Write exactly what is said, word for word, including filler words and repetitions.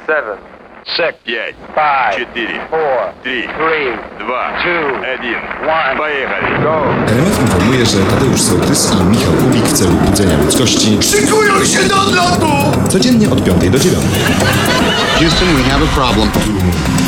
seven, six, пять, five, четыре, four, три, three, два, two, один. one. Поехали. Go. R M F informuje, że Tadeusz Sołtys i Michał Kubik w celu budzenia ludzkości Szykują się do odlotu! codziennie od piątej do dziewiątej. Houston, we have a problem.